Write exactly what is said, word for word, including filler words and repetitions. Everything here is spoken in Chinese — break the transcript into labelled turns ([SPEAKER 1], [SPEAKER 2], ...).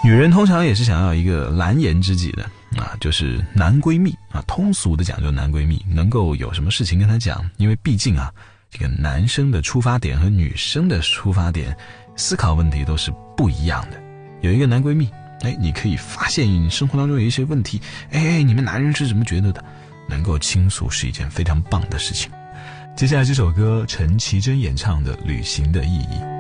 [SPEAKER 1] 女人通常也是想要一个蓝颜知己的啊，就是男闺蜜啊，通俗的讲就男闺蜜，能够有什么事情跟他讲，因为毕竟啊，这个男生的出发点和女生的出发点思考问题都是不一样的。有一个男闺蜜，哎，你可以发现生活当中有一些问题，哎，你们男人是怎么觉得的，能够倾诉是一件非常棒的事情。接下来这首歌陈绮贞演唱的《旅行的意义》。